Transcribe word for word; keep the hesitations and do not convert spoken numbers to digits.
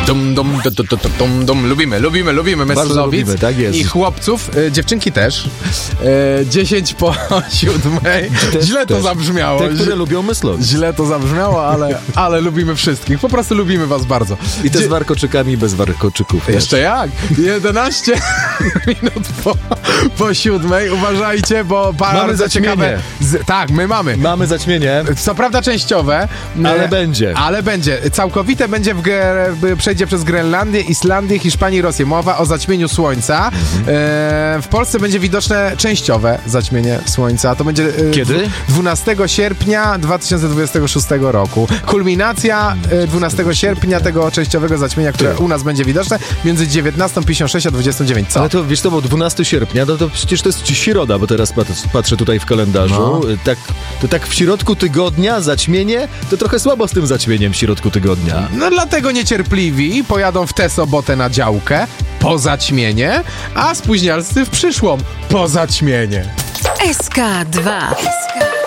Dum, dum, dum, dum, dum, dum. Lubimy, lubimy, lubimy Myslowic. Lubimy, tak jest. I chłopców, e, dziewczynki też. E, dziesięć po siódmej. Też, Źle to też. zabrzmiało. Te, które Źle, lubią Myslowic. źle to zabrzmiało, ale, ale lubimy wszystkich. Po prostu lubimy was bardzo. I te Dzie- z warkoczykami i bez warkoczyków. też. Jeszcze jak? jedenaście minut po, po siódmej. Uważajcie, bo bardzo Mamy zaćmienie. ciekawe... Z, tak, my mamy. Mamy zaćmienie, Co prawda częściowe. ale e, będzie. Ale będzie. Całkowite będzie w gre, przejdzie przez Grenlandię, Islandię, Hiszpanię i Rosję. Mowa o zaćmieniu słońca. Mhm. E, w Polsce będzie widoczne częściowe zaćmienie słońca. To będzie e, Kiedy? dwunastego sierpnia dwa tysiące dwudziestego szóstego roku. Kulminacja e, dwunastego sierpnia tego częściowego zaćmienia, które u nas będzie widoczne między dziewiętnastą pięćdziesiąt sześć a dwudziestą dziewięć. Co? Ale to, wiesz, to było dwunastego sierpnia, no to przecież to jest środa, bo teraz pat- patrzę tutaj w kalendarzu. No. Tak, to tak w środku tygodnia zaćmienie, to trochę słabo z tym zaćmieniem w środku tygodnia. No dlatego niecierpliwi pojadą w tę sobotę na działkę po zaćmienie, a spóźnialscy w przyszłą po zaćmienie. S K dwa.